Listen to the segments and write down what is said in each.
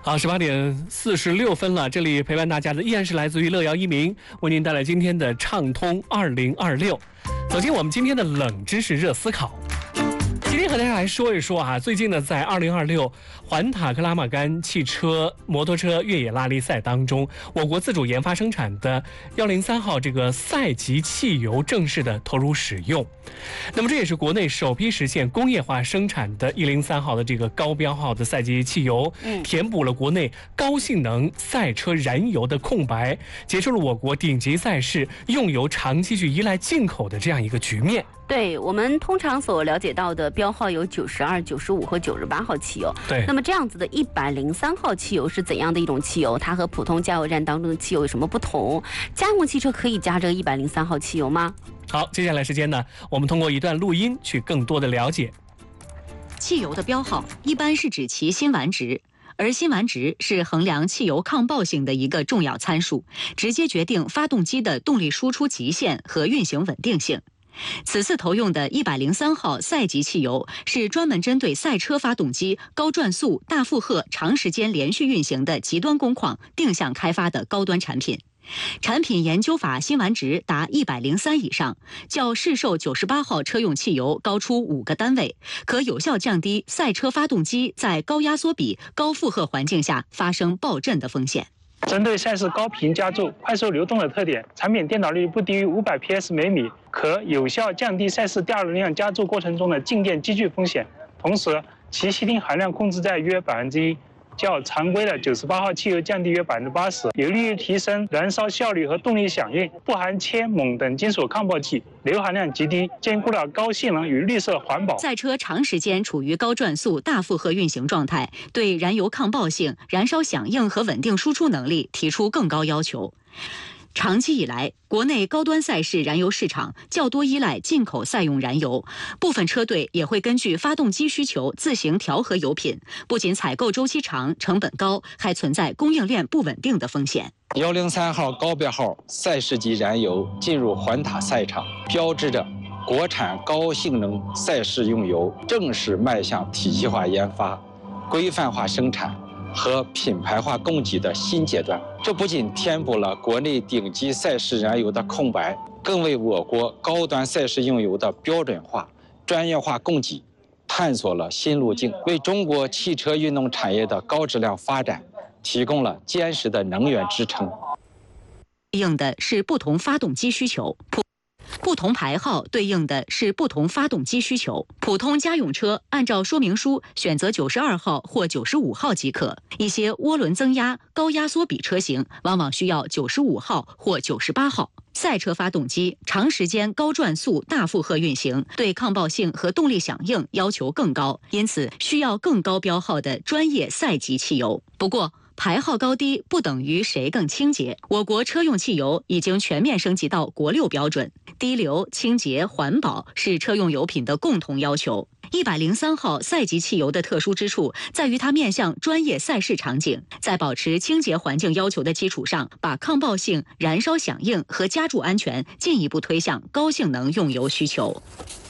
好，18点46分了，这里陪伴大家的依然是来自于乐瑶一鸣，为您带来今天的畅通2026。走进我们今天的冷知识热思考。今天和大家来说一说啊，最近呢，在2026环塔克拉玛干汽车摩托车越野拉力赛当中，我国自主研发生产的103号这个赛级汽油正式的投入使用。那么这也是国内首批实现工业化生产的103号的这个高标号的赛级汽油，填补了国内高性能赛车燃油的空白，结束了我国顶级赛事用油长期去依赖进口的这样一个局面。 对，我们通常所了解到的标号有92、95和98号汽油。 对， 那么这样子的103号汽油是怎样的一种汽油？它和普通加油站当中的汽油有什么不同？家用汽车可以加这个103号汽油吗？ 好，接下来时间呢，我们通过一段录音去更多的了解。 汽油的标号一般是指其辛烷值，而辛烷值是衡量汽油抗爆性的一个重要参数，直接决定发动机的动力输出极限和运行稳定性。此次投用的103号赛级汽油是专门针对赛车发动机高转速、大负荷、长时间连续运行的极端工况定向开发的高端产品。产品研究法辛烷值达103以上，较市售98号车用汽油高出5个单位，可有效降低赛车发动机在高压缩比、高负荷环境下发生爆震的风险。 针对赛事高频加速、快速流动的特点，产品电导率不低于500 PS 每米，可有效降低赛事第二轮量加速过程中的静电积聚风险。同时，其烯烃含量控制在约1%，较常规的98号汽油降低约80%，有利于提升燃烧效率和动力响应。不含铅、锰等金属抗爆剂，硫含量极低，兼顾了高性能与绿色环保。 赛车长时间处于高转速、大负荷运行状态，对燃油抗爆性、燃烧响应和稳定输出能力提出更高要求。长期以来，国内高端赛事燃油市场较多依赖进口赛用燃油，部分车队也会根据发动机需求自行调和油品，不仅采购周期长、成本高，还存在供应链不稳定的风险。 103号高标号赛事级燃油进入环塔赛场，标志着国产高性能赛事用油正式迈向体系化研发、规范化生产和品牌化供给的新阶段。这不仅填补了国内顶级赛事燃油的空白，更为我国高端赛事用油的标准化、专业化供给探索了新路径，为中国汽车运动产业的高质量发展提供了坚实的能源支撑。 对应的是不同发动机需求。不同牌号对应的是不同发动机需求。普通家用车按照说明书选择92号或95号即可，一些涡轮增压、高压缩比车型往往需要95号或98号。赛车发动机长时间高转速、大负荷运行，对抗爆性和动力响应要求更高，因此需要更高标号的专业赛级汽油。不过，牌号高低不等于谁更清洁。我国车用汽油已经全面升级到国6标准，低硫、清洁、环保是车用油品的共同要求。103号赛级汽油的特殊之处在于它面向专业赛事场景，在保持清洁环境要求的基础上，把抗爆性、燃烧响应和加注安全进一步推向高性能用油需求。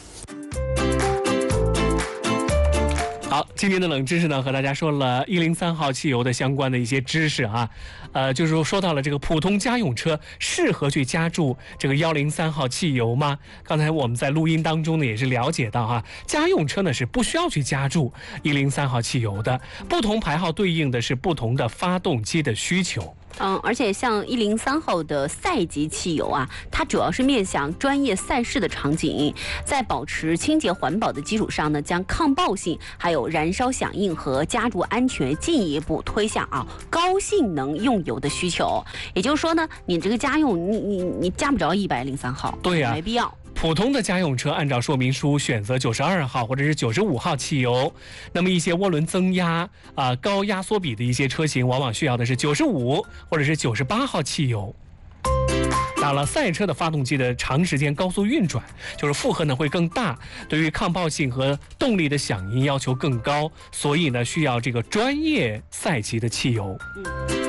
好，今天的冷知识呢，和大家说了103号汽油的相关的一些知识啊，就是说到了这个普通家用车适合去加注这个103号汽油吗？刚才我们在录音当中呢也是了解到哈，家用车呢是不需要去加注103号汽油的，不同牌号对应的是不同的发动机的需求。 而且像103号的赛级汽油啊，它主要是面向专业赛事的场景，在保持清洁环保的基础上呢，将抗爆性、还有燃烧响应和加注安全进一步推向高性能用油的需求。也就是说呢，你这个家用你加不着103号， 对呀， 没必要。 普通的家用车按照说明书选择92号或者是95号汽油，那么一些涡轮增压高压缩比的一些车型往往需要的是95或者是98号汽油。到了赛车的发动机的长时间高速运转，就是负荷呢会更大，对于抗爆性和动力的响应要求更高，所以呢需要这个专业赛级的汽油。